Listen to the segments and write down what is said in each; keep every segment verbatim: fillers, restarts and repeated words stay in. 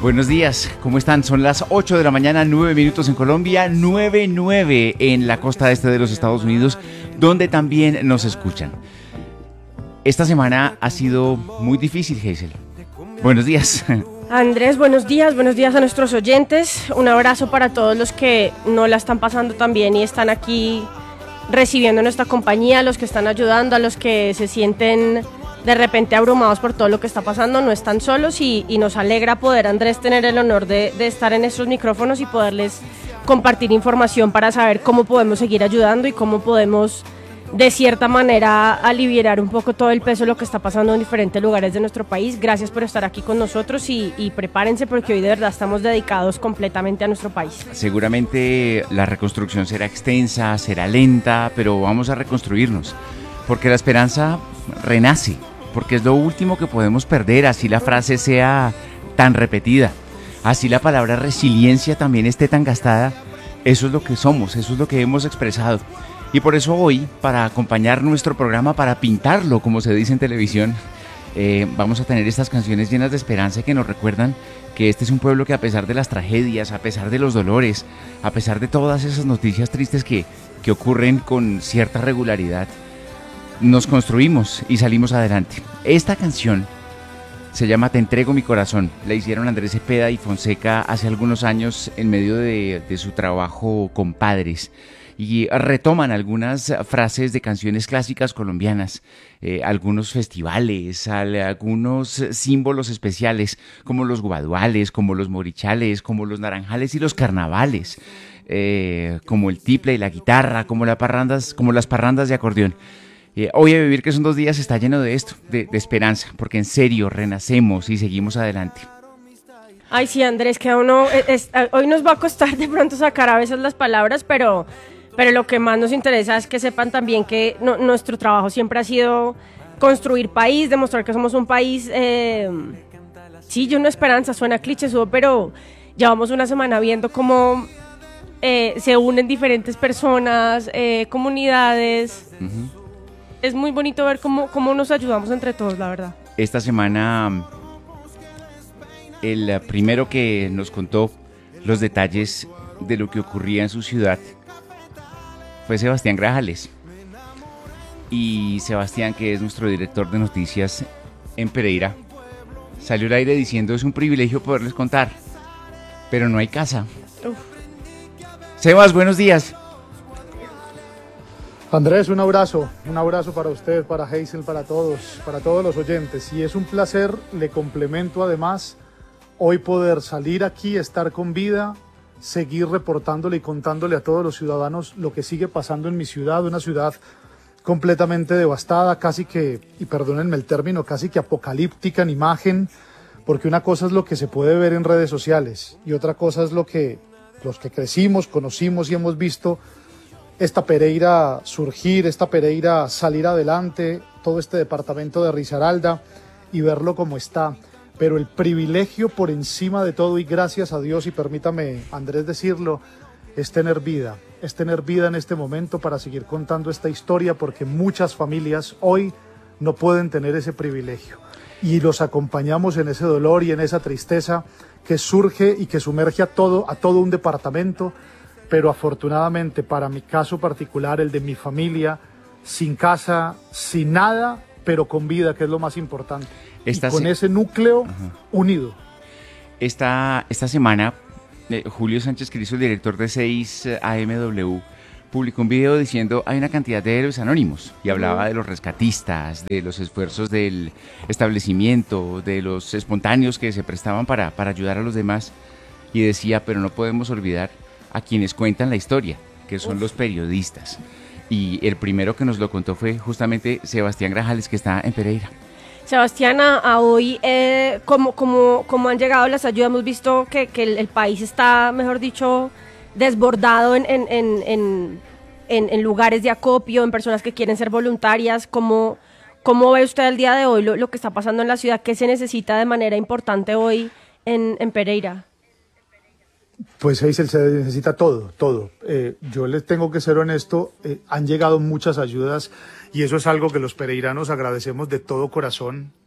Buenos días, ¿cómo están? Son las ocho de la mañana, nueve minutos en Colombia, nueve nueve en la costa este de los Estados Unidos, donde también nos escuchan. Esta semana ha sido muy difícil, Hazel. Buenos días. Andrés, buenos días, buenos días a nuestros oyentes. Un abrazo para todos los que no la están pasando tan bien y están aquí recibiendo nuestra compañía, a los que están ayudando, a los que se sienten de repente abrumados por todo lo que está pasando. No están solos y, y nos alegra poder, Andrés, tener el honor de, de estar en estos micrófonos y poderles compartir información para saber cómo podemos seguir ayudando y cómo podemos de cierta manera aliviar un poco todo el peso de lo que está pasando en diferentes lugares de nuestro país. Gracias por estar aquí con nosotros y, y prepárense porque hoy de verdad estamos dedicados completamente a nuestro país. Seguramente la reconstrucción será extensa, será lenta, pero vamos a reconstruirnos, porque la esperanza renace, porque es lo último que podemos perder, así la frase sea tan repetida, así la palabra resiliencia también esté tan gastada. Eso es lo que somos, eso es lo que hemos expresado. Y por eso hoy, para acompañar nuestro programa, para pintarlo, como se dice en televisión, eh, vamos a tener estas canciones llenas de esperanza que nos recuerdan que este es un pueblo que, a pesar de las tragedias, a pesar de los dolores, a pesar de todas esas noticias tristes que, que ocurren con cierta regularidad, nos construimos y salimos adelante. Esta canción se llama Te entrego mi corazón. La hicieron Andrés Cepeda y Fonseca hace algunos años en medio de, de su trabajo Compadres. Y retoman algunas frases de canciones clásicas colombianas, eh, algunos festivales, algunos símbolos especiales, como los guaduales, como los morichales, como los naranjales y los carnavales, eh, como el tiple y la guitarra, como, la parrandas, como las parrandas de acordeón. Eh, hoy a vivir que son dos días está lleno de esto, de, de esperanza, porque en serio renacemos y seguimos adelante. Ay, sí, Andrés, que uno es, es, hoy nos va a costar de pronto sacar a veces las palabras, pero... Pero lo que más nos interesa es que sepan también que no, nuestro trabajo siempre ha sido construir país, demostrar que somos un país, eh, sí, lleno de esperanza, suena clichésudo, pero llevamos una semana viendo cómo eh, se unen diferentes personas, eh, comunidades. Uh-huh. Es muy bonito ver cómo, cómo nos ayudamos entre todos, la verdad. Esta semana, el primero que nos contó los detalles de lo que ocurría en su ciudad fue Sebastián Grajales. Y Sebastián, que es nuestro director de noticias en Pereira, salió al aire diciendo: es un privilegio poderles contar, pero no hay casa. Uf. Sebas, buenos días. Andrés, un abrazo, un abrazo para usted, para Hazel, para todos, para todos los oyentes. Y es un placer, le complemento además, hoy poder salir aquí, estar con vida, seguir reportándole y contándole a todos los ciudadanos lo que sigue pasando en mi ciudad, una ciudad completamente devastada, casi que, y perdónenme el término, casi que apocalíptica en imagen, porque una cosa es lo que se puede ver en redes sociales y otra cosa es lo que los que crecimos, conocimos y hemos visto esta Pereira surgir, esta Pereira salir adelante, todo este departamento de Risaralda y verlo como está. Pero el privilegio por encima de todo, y gracias a Dios, y permítame, Andrés, decirlo, es tener vida, es tener vida en este momento para seguir contando esta historia, porque muchas familias hoy no pueden tener ese privilegio. Y los acompañamos en ese dolor y en esa tristeza que surge y que sumerge a todo, a todo un departamento, pero afortunadamente para mi caso particular, el de mi familia, sin casa, sin nada, pero con vida, que es lo más importante. Esta y con se... ese núcleo Ajá. unido. Esta, esta semana, eh, Julio Sánchez Cristo, el director de seis A M W, publicó un video diciendo: hay una cantidad de héroes anónimos, y hablaba de los rescatistas, de los esfuerzos del establecimiento, de los espontáneos que se prestaban para, para ayudar a los demás, y decía: pero no podemos olvidar a quienes cuentan la historia, que son Uf. los periodistas. Y el primero que nos lo contó fue justamente Sebastián Grajales, que está en Pereira. Sebastián, a, a hoy, eh, como, como, como han llegado las ayudas, hemos visto que, que el, el país está, mejor dicho, desbordado en, en, en, en, en, en lugares de acopio, en personas que quieren ser voluntarias. ¿Cómo, cómo ve usted el día de hoy lo, lo que está pasando en la ciudad? ¿Qué se necesita de manera importante hoy en, en Pereira? Pues Hazel, se necesita todo, todo. Eh, yo les tengo que ser honesto, eh, han llegado muchas ayudas y eso es algo que los pereiranos agradecemos de todo corazón.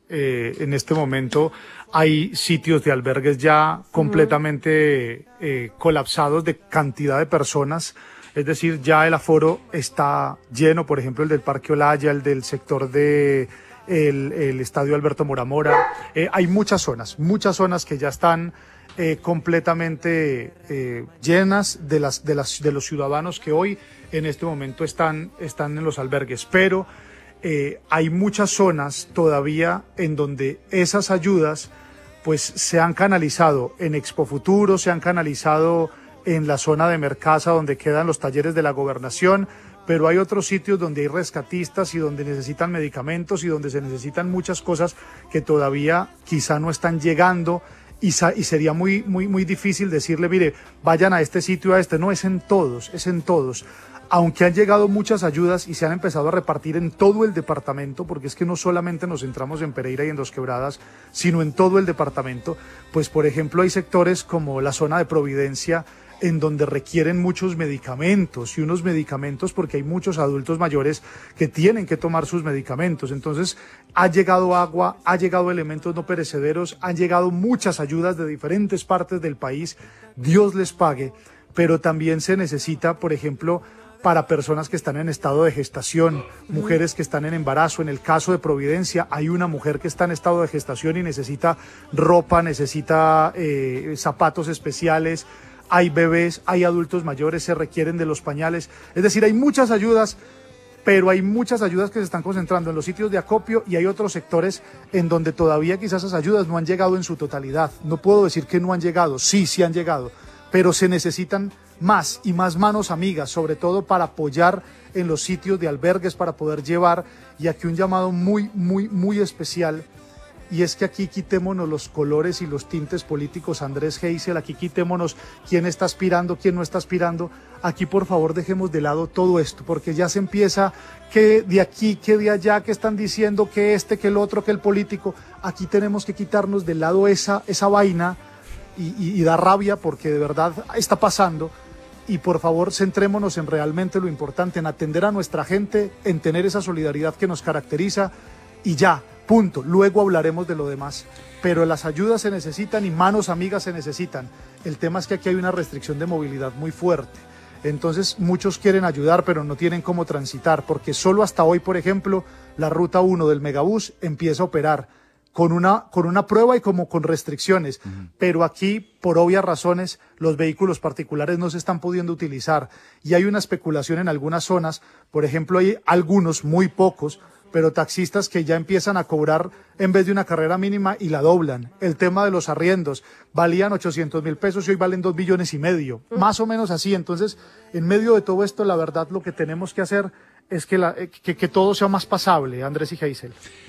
Eh, en este momento hay sitios de albergues ya completamente eh, colapsados de cantidad de personas. Es decir, ya el aforo está lleno, por ejemplo, el del Parque Olaya, el del sector de el, el Estadio Alberto Moramora. Eh, hay muchas zonas, muchas zonas que ya están eh, completamente eh, llenas de, las, de, las, de los ciudadanos que hoy en este momento están, están en los albergues. Pero eh, hay muchas zonas todavía en donde esas ayudas pues se han canalizado en Expo Futuro, se han canalizado en la zona de Mercasa, donde quedan los talleres de la gobernación, pero hay otros sitios donde hay rescatistas y donde necesitan medicamentos y donde se necesitan muchas cosas que todavía quizá no están llegando y, y sería muy, muy, muy difícil decirle, mire, vayan a este sitio, a este. No, es en todos, es en todos. Aunque han llegado muchas ayudas y se han empezado a repartir en todo el departamento, porque es que no solamente nos centramos en Pereira y en Dos Quebradas, sino en todo el departamento, pues por ejemplo hay sectores como la zona de Providencia, en donde requieren muchos medicamentos y unos medicamentos porque hay muchos adultos mayores que tienen que tomar sus medicamentos. Entonces ha llegado agua, ha llegado elementos no perecederos, han llegado muchas ayudas de diferentes partes del país, Dios les pague, pero también se necesita, por ejemplo, para personas que están en estado de gestación, mujeres que están en embarazo. En el caso de Providencia hay una mujer que está en estado de gestación y necesita ropa, necesita eh, zapatos especiales. Hay bebés, hay adultos mayores, se requieren de los pañales. Es decir, hay muchas ayudas, pero hay muchas ayudas que se están concentrando en los sitios de acopio y hay otros sectores en donde todavía quizás esas ayudas no han llegado en su totalidad. No puedo decir que no han llegado, sí, sí han llegado, pero se necesitan más y más manos amigas, sobre todo para apoyar en los sitios de albergues, para poder llevar. Y aquí un llamado muy, muy, muy especial. Y es que aquí quitémonos los colores y los tintes políticos, Andrés Geisel, aquí quitémonos quién está aspirando, quién no está aspirando. Aquí por favor dejemos de lado todo esto, porque ya se empieza que de aquí, que de allá, que están diciendo que este, que el otro, que el político. Aquí tenemos que quitarnos de lado esa, esa vaina y, y, y da rabia porque de verdad está pasando. Y por favor centrémonos en realmente lo importante, en atender a nuestra gente, en tener esa solidaridad que nos caracteriza y ya. Punto. Luego hablaremos de lo demás. Pero las ayudas se necesitan y manos amigas se necesitan. El tema es que aquí hay una restricción de movilidad muy fuerte. Entonces muchos quieren ayudar, pero no tienen cómo transitar, porque solo hasta hoy, por ejemplo, la ruta uno del Megabús empieza a operar con una, con una prueba y como con restricciones. Uh-huh. Pero aquí, por obvias razones, los vehículos particulares no se están pudiendo utilizar. Y hay una especulación en algunas zonas. Por ejemplo, hay algunos, muy pocos, pero taxistas que ya empiezan a cobrar en vez de una carrera mínima y la doblan. El tema de los arriendos, valían ochocientos mil pesos y hoy valen dos millones y medio, mm. más o menos así. Entonces, en medio de todo esto, la verdad, lo que tenemos que hacer es que, la, que, que todo sea más pasable, Andrés y Geisel.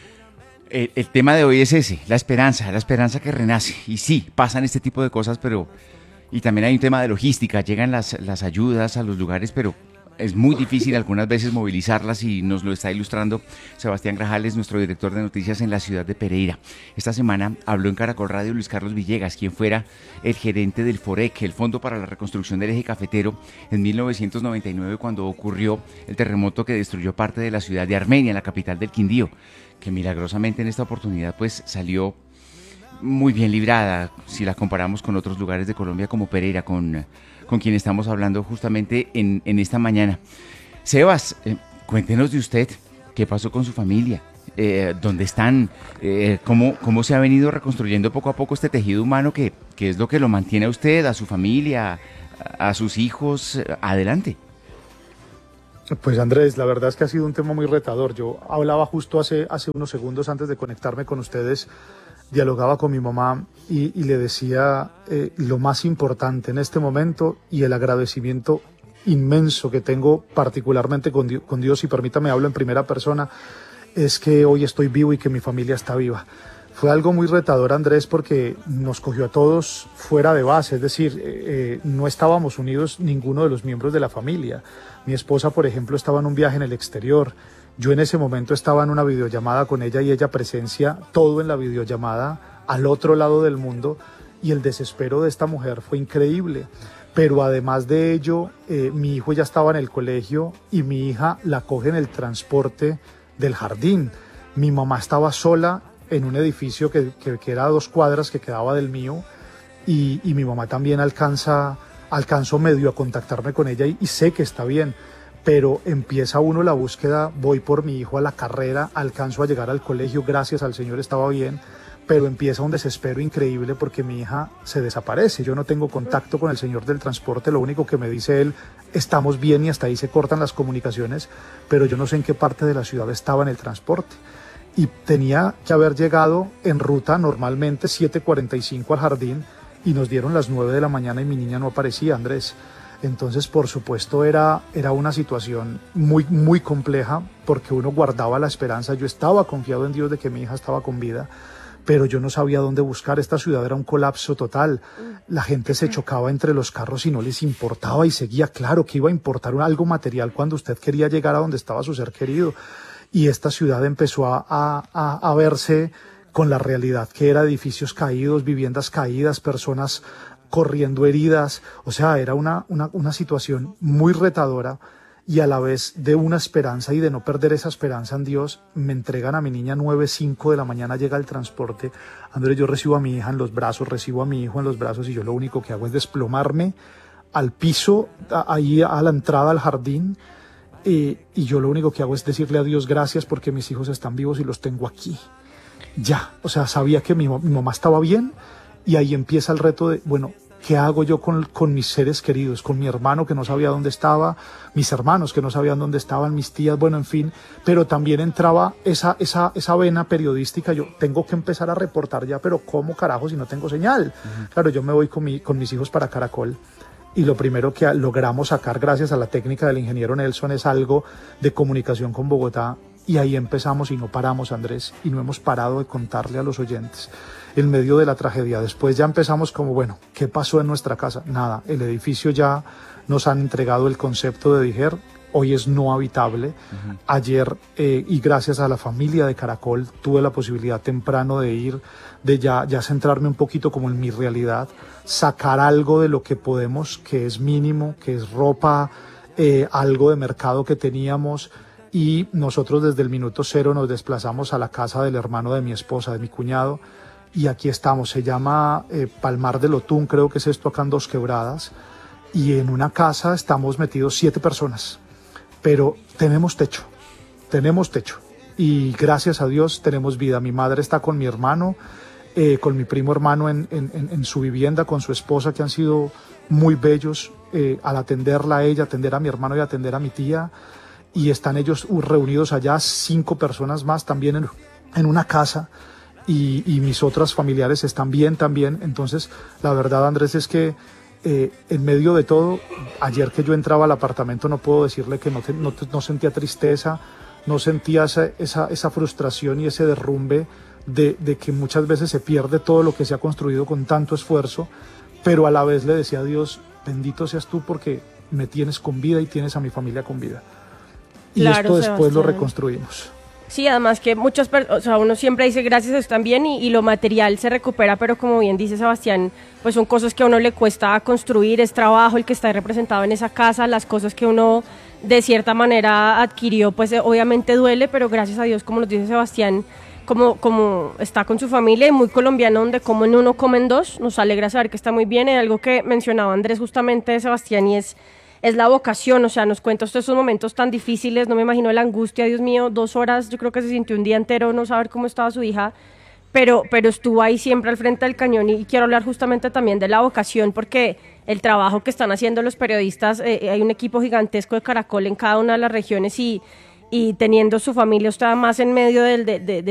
El, el tema de hoy es ese, la esperanza, la esperanza que renace. Y sí, pasan este tipo de cosas, pero... Y también hay un tema de logística, llegan las, las ayudas a los lugares, pero... Es muy difícil algunas veces movilizarlas y nos lo está ilustrando Sebastián Grajales, nuestro director de noticias en la ciudad de Pereira. Esta semana habló en Caracol Radio Luis Carlos Villegas, quien fuera el gerente del FOREC, el Fondo para la Reconstrucción del Eje Cafetero, en mil novecientos noventa y nueve, cuando ocurrió el terremoto que destruyó parte de la ciudad de Armenia, la capital del Quindío, que milagrosamente en esta oportunidad pues salió muy bien librada, si la comparamos con otros lugares de Colombia como Pereira, con... con quien estamos hablando justamente en, en esta mañana. Sebas, eh, cuéntenos de usted, qué pasó con su familia, eh, dónde están, eh, cómo, cómo se ha venido reconstruyendo poco a poco este tejido humano que, que es lo que lo mantiene a usted, a su familia, a, a sus hijos. Adelante. Pues Andrés, la verdad es que ha sido un tema muy retador. Yo hablaba justo hace, hace unos segundos antes de conectarme con ustedes, dialogaba con mi mamá y, y le decía eh, lo más importante en este momento y el agradecimiento inmenso que tengo particularmente con Dios, con Dios, y permítame hablo en primera persona, es que hoy estoy vivo y que mi familia está viva. Fue algo muy retador, Andrés, porque nos cogió a todos fuera de base, es decir, eh, no estábamos unidos ninguno de los miembros de la familia. Mi esposa, por ejemplo, estaba en un viaje en el exterior. Yo en ese momento estaba en una videollamada con ella y ella presencia todo en la videollamada al otro lado del mundo, y el desespero de esta mujer fue increíble. Pero además de ello, eh, mi hijo ya estaba en el colegio y mi hija la coge en el transporte del jardín. Mi mamá estaba sola en un edificio que, que, que era a dos cuadras que quedaba del mío, y, y mi mamá también alcanza, alcanzo medio a contactarme con ella y, y sé que está bien, pero empieza uno la búsqueda, voy por mi hijo a la carrera, alcanzo a llegar al colegio, gracias al Señor estaba bien, pero empieza un desespero increíble porque mi hija se desaparece, yo no tengo contacto con el señor del transporte, lo único que me dice él, estamos bien y hasta ahí se cortan las comunicaciones, pero yo no sé en qué parte de la ciudad estaba en el transporte. Y tenía que haber llegado en ruta normalmente siete cuarenta y cinco al jardín y nos dieron las nueve de la mañana y mi niña no aparecía, Andrés. Entonces, por supuesto, era, era una situación muy, muy compleja porque uno guardaba la esperanza. Yo estaba confiado en Dios de que mi hija estaba con vida, pero yo no sabía dónde buscar. Esta ciudad era un colapso total. La gente se chocaba entre los carros y no les importaba y seguía. Claro que iba a importar algo material cuando usted quería llegar a donde estaba su ser querido. Y esta ciudad empezó a, a, a verse con la realidad que era edificios caídos, viviendas caídas, personas corriendo heridas. O sea, era una, una, una situación muy retadora y a la vez de una esperanza y de no perder esa esperanza en Dios. Me entregan a mi niña nueve, cinco de la mañana, llega el transporte. Andrés, yo recibo a mi hija en los brazos, recibo a mi hijo en los brazos y yo lo único que hago es desplomarme al piso, ahí a la entrada al jardín. Eh, y yo lo único que hago es decirle a Dios gracias porque mis hijos están vivos y los tengo aquí. Ya, o sea, sabía que mi, mi mamá estaba bien y ahí empieza el reto de, bueno, ¿qué hago yo con, con mis seres queridos? Con mi hermano que no sabía dónde estaba, mis hermanos que no sabían dónde estaban, mis tías, bueno, en fin. Pero también entraba esa, esa, esa vena periodística, yo tengo que empezar a reportar ya, pero ¿cómo carajo si no tengo señal? Uh-huh. Claro, yo me voy con, mi, con mis hijos para Caracol. Y lo primero que logramos sacar gracias a la técnica del ingeniero Nelson es algo de comunicación con Bogotá y ahí empezamos y no paramos, Andrés, y no hemos parado de contarle a los oyentes en medio de la tragedia. Después ya empezamos como, bueno, ¿qué pasó en nuestra casa? Nada, el edificio ya nos han entregado el concepto de Dijer, hoy es no habitable. Uh-huh. Ayer, eh, y gracias a la familia de Caracol, tuve la posibilidad temprano de ir, de ya, ya centrarme un poquito como en mi realidad, sacar algo de lo que podemos, que es mínimo, que es ropa, eh, algo de mercado que teníamos, y nosotros desde el minuto cero nos desplazamos a la casa del hermano de mi esposa, de mi cuñado, y aquí estamos, se llama eh, Palmar del Otún, creo que es esto acá en Dos Quebradas, y en una casa estamos metidos siete personas, pero tenemos techo, tenemos techo, y gracias a Dios tenemos vida. Mi madre está con mi hermano, Eh, con mi primo hermano en, en, en su vivienda, con su esposa, que han sido muy bellos eh, al atenderla a ella, atender a mi hermano y atender a mi tía, y están ellos reunidos allá, cinco personas más también en, en una casa, y, y mis otras familiares están bien también. Entonces la verdad, Andrés, es que eh, en medio de todo, ayer que yo entraba al apartamento no puedo decirle que no, te, no, no sentía tristeza, no sentía esa, esa, esa frustración y ese derrumbe De, de que muchas veces se pierde todo lo que se ha construido con tanto esfuerzo, pero a la vez le decía a Dios, bendito seas tú porque me tienes con vida y tienes a mi familia con vida. Y claro, esto después Sebastián. Lo reconstruimos. Sí, además que muchas personas, o sea, uno siempre dice gracias a Dios también y, y lo material se recupera, pero como bien dice Sebastián, pues son cosas que a uno le cuesta construir, es trabajo el que está representado en esa casa, las cosas que uno de cierta manera adquirió, pues obviamente duele, pero gracias a Dios, como nos dice Sebastián, Como, como está con su familia y muy colombiano, donde comen uno, comen dos, nos alegra saber que está muy bien. Y algo que mencionaba Andrés justamente, Sebastián, y es, es la vocación, o sea, nos cuenta usted esos momentos tan difíciles, no me imagino la angustia, Dios mío, dos horas, yo creo que se sintió un día entero no saber cómo estaba su hija, pero, pero estuvo ahí siempre al frente del cañón, y, y quiero hablar justamente también de la vocación, porque el trabajo que están haciendo los periodistas, eh, hay un equipo gigantesco de Caracol en cada una de las regiones, y y teniendo su familia usted más en medio del, de, de, de